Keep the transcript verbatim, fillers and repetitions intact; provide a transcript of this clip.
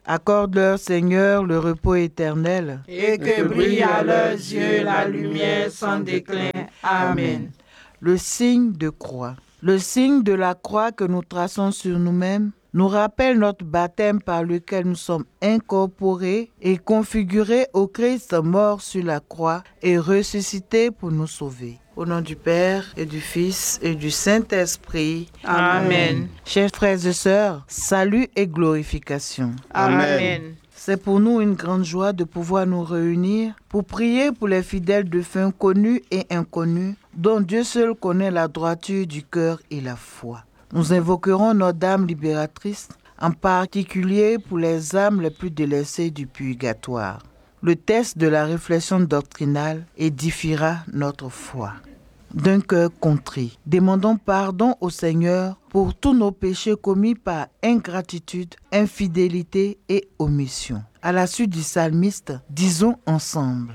Accorde-leur, Seigneur, le repos éternel. Et que brille à leurs yeux la lumière sans déclin. Amen. Le signe de croix. Le signe de la croix que nous traçons sur nous-mêmes nous rappelle notre baptême par lequel nous sommes incorporés et configurés au Christ mort sur la croix et ressuscité pour nous sauver. Au nom du Père et du Fils et du Saint-Esprit. Amen. Chers frères et sœurs, salut et glorification. Amen. C'est pour nous une grande joie de pouvoir nous réunir pour prier pour les fidèles défunts connus et inconnus, dont Dieu seul connaît la droiture du cœur et la foi. Nous invoquerons notre Dame libératrice, en particulier pour les âmes les plus délaissées du purgatoire. Le test de la réflexion doctrinale édifiera notre foi. D'un cœur contrit, demandons pardon au Seigneur pour tous nos péchés commis par ingratitude, infidélité et omission. À la suite du psalmiste, disons ensemble: